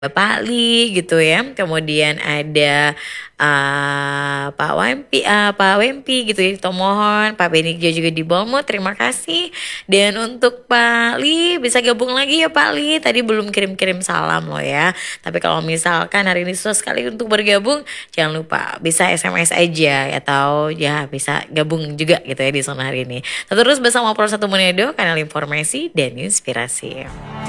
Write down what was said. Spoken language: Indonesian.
Pak Li gitu ya, kemudian ada Pak Wempi gitu ya, Tomohon, Pak Benigjo juga di Bomo, terima kasih. Dan untuk Pak Li bisa gabung lagi ya Pak Li, tadi belum kirim-kirim salam loh ya. Tapi kalau misalkan hari ini susah sekali untuk bergabung, jangan lupa bisa SMS aja atau ya bisa gabung juga gitu ya di Zona hari ini. Terus bersama Pro 1 Monedo, kanal informasi dan inspirasi.